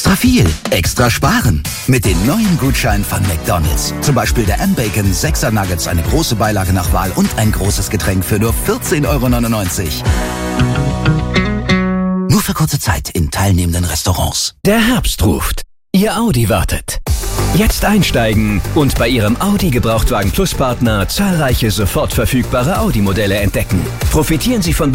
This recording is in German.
Extra viel, extra sparen. Mit den neuen Gutscheinen von McDonald's. Zum Beispiel der M-Bacon 6er Nuggets, eine große Beilage nach Wahl und ein großes Getränk für nur 14,99 €. Nur für kurze Zeit in teilnehmenden Restaurants. Der Herbst ruft. Ihr Audi wartet. Jetzt einsteigen und bei Ihrem Audi Gebrauchtwagen Plus Partner zahlreiche sofort verfügbare Audi-Modelle entdecken. Profitieren Sie von